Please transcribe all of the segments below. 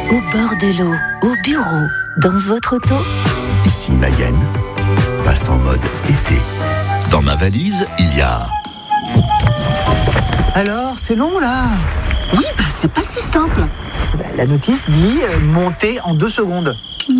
au bord de l'eau, au bureau, dans votre auto. Ici Mayenne, passe en mode été. Dans ma valise, il y a... Alors, c'est long là? Oui, c'est pas si simple. La notice dit monter en 2 secondes.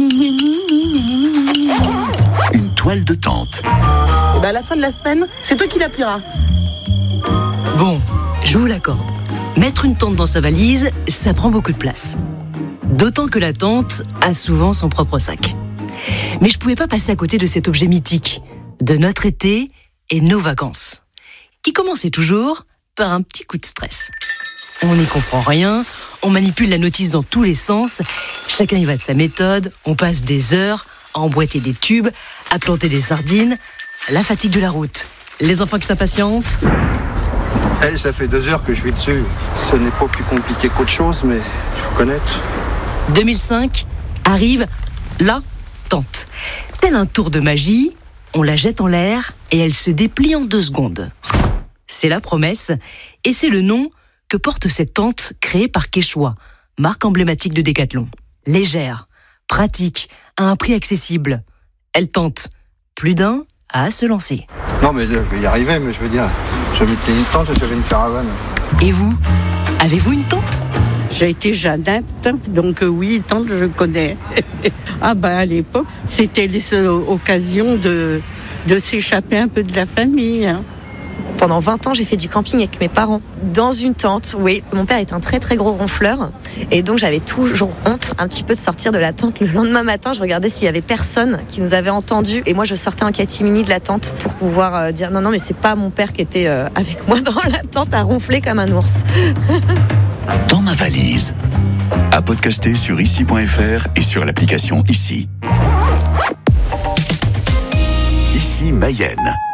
Une toile de tente. À la fin de la semaine, c'est toi qui la plieras. Bon, je vous l'accorde. Mettre une tente dans sa valise, ça prend beaucoup de place. D'autant que la tente a souvent son propre sac. Mais je pouvais pas passer à côté de cet objet mythique, de notre été et nos vacances, qui commençait toujours par un petit coup de stress. On n'y comprend rien, on manipule la notice dans tous les sens, chacun y va de sa méthode, on passe des heures à emboîter des tubes, à planter des sardines, la fatigue de la route, les enfants qui s'impatientent. Ça fait 2 heures que je suis dessus. Ce n'est pas plus compliqué qu'autre chose, mais il faut connaître. 2005 arrive la tente. Tel un tour de magie, on la jette en l'air et elle se déplie en 2 secondes. C'est la promesse et c'est le nom que porte cette tente créée par Quechua, marque emblématique de Décathlon. Légère, pratique, à un prix accessible. Elle tente plus d'un à se lancer. Non, mais là, je vais y arriver, mais je veux dire, j'avais une tente et j'avais une caravane. Et vous, avez-vous une tente ? J'ai été Jeannette, donc oui, tante, je connais. À l'époque, c'était les seules occasions de s'échapper un peu de la famille. Pendant 20 ans, j'ai fait du camping avec mes parents. Dans une tente, oui. Mon père est un très très gros ronfleur. Et donc j'avais toujours honte un petit peu de sortir de la tente. Le lendemain matin, je regardais s'il y avait personne qui nous avait entendus. Et moi, je sortais en catimini de la tente pour pouvoir dire non, mais c'est pas mon père qui était avec moi dans la tente à ronfler comme un ours. Dans ma valise. À podcaster sur ici.fr et sur l'application Ici. Ici Mayenne.